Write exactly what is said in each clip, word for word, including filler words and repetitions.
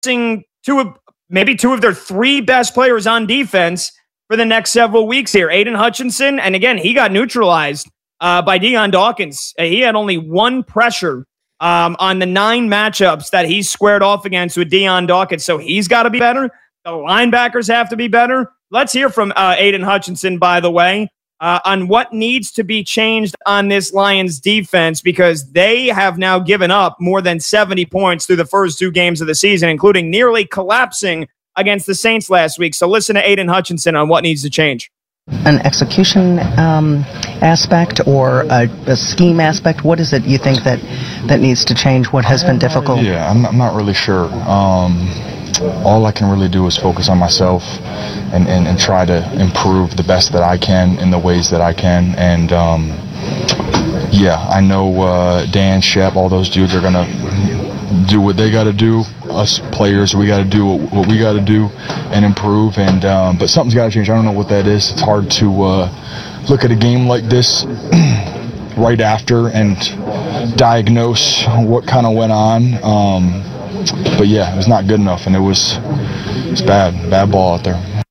missing two of maybe two of their three best players on defense for the next several weeks here. Aiden Hutchinson, and again, he got neutralized uh, by Dion Dawkins. Uh, he had only one pressure um, on the nine matchups that he squared off against with Dion Dawkins, so he's got to be better. The linebackers have to be better. Let's hear from uh, Aiden Hutchinson, by the way, uh, on what needs to be changed on this Lions defense, because they have now given up more than seventy points through the first two games of the season, including nearly collapsing against the Saints last week. So listen to Aiden Hutchinson on what needs to change. An execution um, aspect or a, a scheme aspect? What is it you think that, that needs to change? What has been difficult? Yeah, I'm, I'm not really sure. Um, all I can really do is focus on myself and, and, and try to improve the best that I can in the ways that I can. And um, yeah, I know uh, Dan, Shep, all those dudes are going to do what they got to do. Us players, we got to do what, what we got to do and improve. And um, but something's got to change. I don't know what that is. It's hard to uh, look at a game like this right after and diagnose what kind of went on. Um, but yeah, it was not good enough, and it was it's bad, bad ball out there.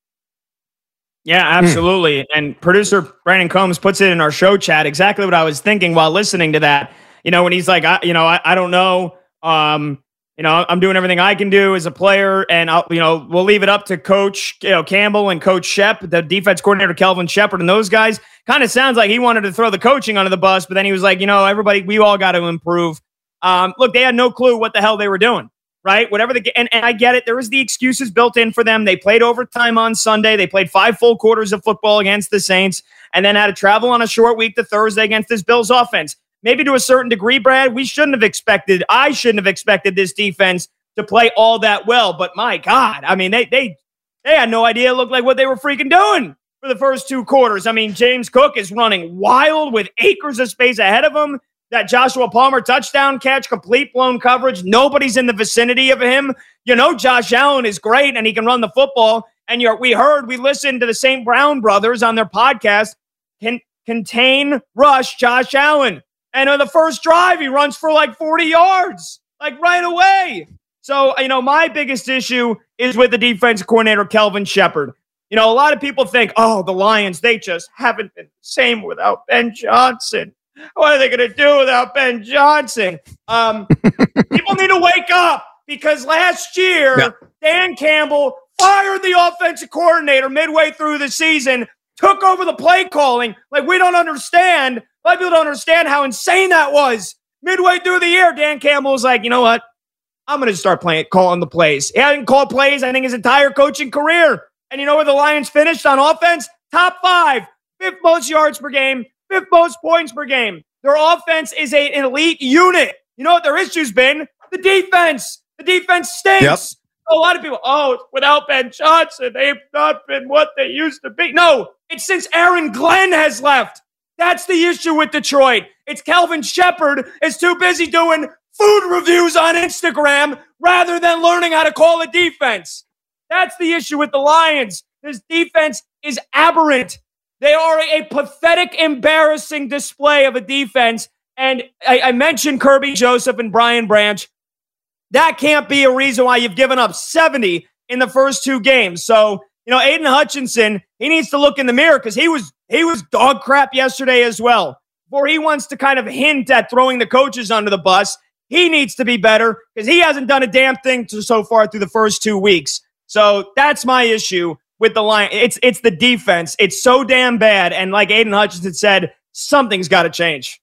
Yeah, absolutely. Mm. And producer Brandon Combs puts it in our show chat exactly what I was thinking while listening to that. You know, when he's like, I, you know, I, I don't know. Um, you know, I'm doing everything I can do as a player, and I'll, you know, we'll leave it up to Coach you know, Campbell and Coach Shep, the defense coordinator Kelvin Shepard, and those guys. Kind of sounds like he wanted to throw the coaching under the bus, but then he was like, you know, everybody, we all got to improve. Um, look, they had no clue what the hell they were doing, right? Whatever the and, and I get it. There was the excuses built in for them. They played overtime on Sunday. They played five full quarters of football against the Saints, and then had to travel on a short week to Thursday against this Bills offense. Maybe to a certain degree, Brad, we shouldn't have expected. I shouldn't have expected this defense to play all that well. But my God, I mean, they they they had no idea. It looked like what they were freaking doing for the first two quarters. I mean, James Cook is running wild with acres of space ahead of him. That Joshua Palmer touchdown catch, complete blown coverage. Nobody's in the vicinity of him. You know, Josh Allen is great and he can run the football. And you're, we heard, we listened to the Saint Brown brothers on their podcast, can contain rush Josh Allen. And on the first drive, he runs for like forty yards, like right away. So, you know, my biggest issue is with the defense coordinator, Kelvin Shepard. You know, a lot of people think, oh, the Lions, they just haven't been the same without Ben Johnson. What are they going to do without Ben Johnson? Um, people need to wake up, because last year, yeah. Dan Campbell fired the offensive coordinator midway through the season, took over the play calling. Like, we don't understand. A lot of people don't understand how insane that was. Midway through the year, Dan Campbell was like, you know what? I'm going to start playing, calling the plays. He hadn't called plays, I think, his entire coaching career. And you know where the Lions finished on offense? Top five. Fifth most yards per game. Fifth most points per game. Their offense is a, an elite unit. You know what their issue's been? The defense. The defense stinks. Yep. A lot of people, oh, without Ben Johnson, they've not been what they used to be. No, it's since Aaron Glenn has left. That's the issue with Detroit. It's Kelvin Shepard is too busy doing food reviews on Instagram rather than learning how to call a defense. That's the issue with the Lions. This defense is aberrant. They are a pathetic, embarrassing display of a defense. And I, I mentioned Kirby Joseph and Brian Branch. That can't be a reason why you've given up seventy in the first two games. So, you know, Aiden Hutchinson, he needs to look in the mirror, because he was he was dog crap yesterday as well. Before he wants to kind of hint at throwing the coaches under the bus, he needs to be better, because he hasn't done a damn thing to, so far through the first two weeks. So that's my issue with the line. It's it's the defense. It's so damn bad. And like Aiden Hutchinson said, something's got to change.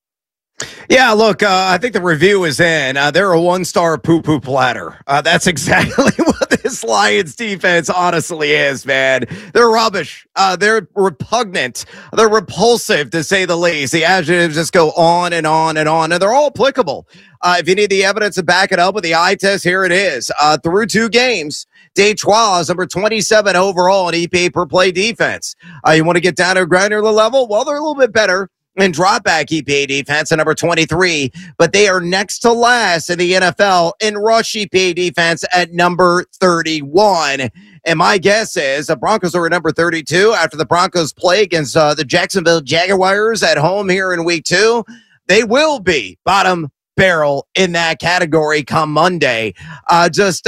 Yeah, look, uh, I think the review is in. Uh, they're a one-star poo-poo platter. Uh, that's exactly what this Lions defense honestly is, man. They're rubbish. Uh, they're repugnant. They're repulsive, to say the least. The adjectives just go on and on and on, and they're all applicable. Uh, if you need the evidence to back it up with the eye test, here it is. Uh, through two games, Detroit is number twenty-seven overall in E P A per play defense. Uh, you want to get down to a granular level? Well, they're a little bit better in drop back E P A defense at number twenty-three, but they are next to last in the N F L in rush E P A defense at number thirty-one. And my guess is the Broncos are at number thirty-two after the Broncos play against uh, the Jacksonville Jaguars at home here in week two. They will be bottom barrel in that category come Monday. Uh, just